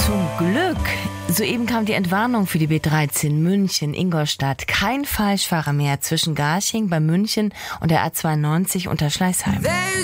Zum Glück. Soeben kam die Entwarnung für die B13 München-Ingolstadt. Kein Falschfahrer mehr zwischen Garching bei München und der A92 unter Schleißheim.